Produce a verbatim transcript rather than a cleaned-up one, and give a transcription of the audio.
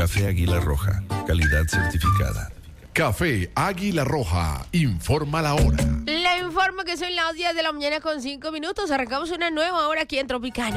Café Águila Roja, calidad certificada. Café Águila Roja, informa la hora. Le informo que son las diez de la mañana con cinco minutos. Arrancamos una nueva hora aquí en Tropicana.